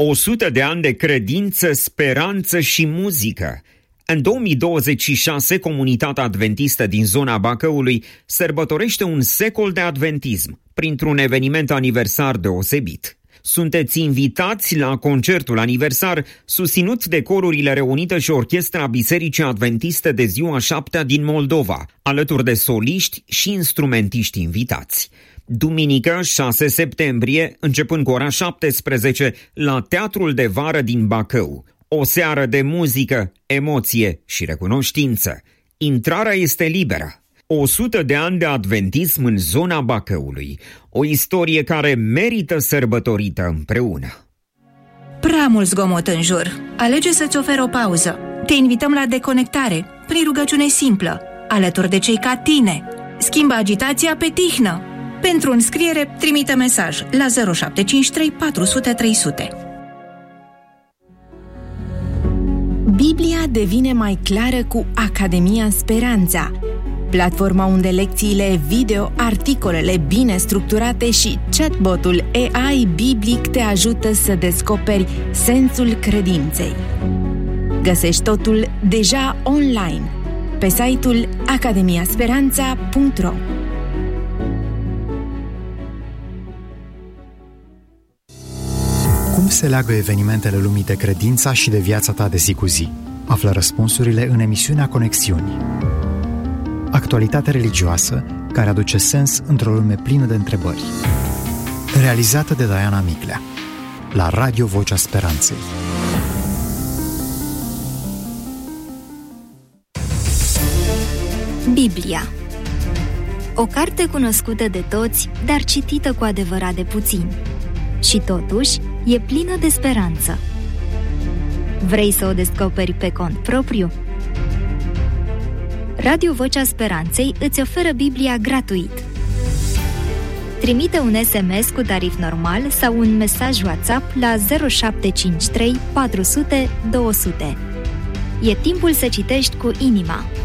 100 de ani de credință, speranță și muzică. În 2026, comunitatea adventistă din zona Bacăului sărbătorește un secol de adventism printr-un eveniment aniversar deosebit. Sunteți invitați la concertul aniversar susținut de corurile reunite și orchestra Bisericii Adventiste de Ziua 7 din Moldova, alături de soliști și instrumentiști invitați. Duminică, 6 septembrie, începând cu ora 17, la Teatrul de Vară din Bacău. O seară de muzică, emoție și recunoștință. Intrarea este liberă. 100 de ani de adventism în zona Bacăului. O istorie care merită sărbătorită împreună. Prea mult zgomot în jur. Alege să-ți oferi o pauză. Te invităm la deconectare, prin rugăciune simplă, alături de cei ca tine. Schimbă agitația pe tihnă. Pentru înscriere, trimite mesaj la 0753 400 300. Biblia devine mai clară cu Academia Speranța, platforma unde lecțiile video, articolele bine structurate și chatbotul AI biblic te ajută să descoperi sensul credinței. Găsești totul deja online pe site-ul academiasperanța.ro. Cum se leagă evenimentele lumii de credința și de viața ta de zi cu zi? Află răspunsurile în emisiunea Conexiuni. Actualitate religioasă care aduce sens într-o lume plină de întrebări. Realizată de Diana Miclea la Radio Vocea Speranței. Biblia. O carte cunoscută de toți, dar citită cu adevărat de puțini. Și totuși, e plină de speranță. Vrei să o descoperi pe cont propriu? Radio Vocea Speranței îți oferă Biblia gratuit. Trimite un SMS cu tarif normal sau un mesaj WhatsApp la 0753 400 200. E timpul să citești cu inima.